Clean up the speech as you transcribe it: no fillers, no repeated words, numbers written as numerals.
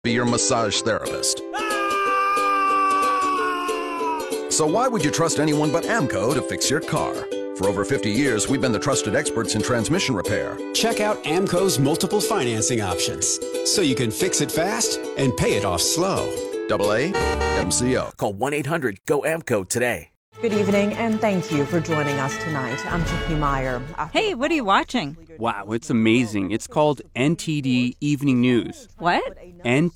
be your massage therapist. So why would you trust anyone but AMCO to fix your car? For over 50 years, we've been the trusted experts in transmission repair. Check out AMCO's multiple financing options, so you can fix it fast and pay it off slow. AA MCO. Call 1-800-GO-AMCO today. Good evening, and thank you for joining us tonight. I'm Tiffany Meyer. Hey, what are you watching? Wow, it's amazing. It's called NTD Evening News. What? NTD